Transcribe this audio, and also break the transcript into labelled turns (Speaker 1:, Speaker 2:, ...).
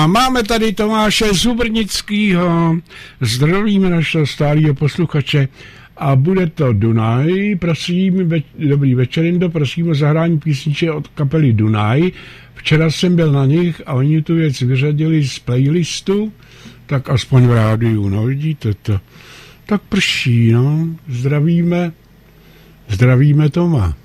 Speaker 1: A máme tady Tomáše Zubrnickýho, zdravíme našeho stálého posluchače a bude to Dunaj, prosím, dobrý večer, Indo, prosím o zahrání písničky od kapely Dunaj. Včera jsem byl na nich a oni tu věc vyřadili z playlistu, tak aspoň v rádiu, no vidíte to. Tak prší, no, zdravíme Toma.